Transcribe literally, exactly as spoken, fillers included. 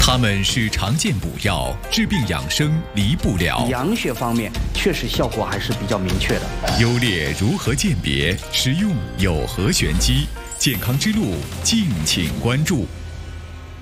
它们是常见补药，治病养生离不了。 养血方面确实效果还是比较明确的。 优劣如何鉴别？使用有何玄机？健康之路，敬请关注。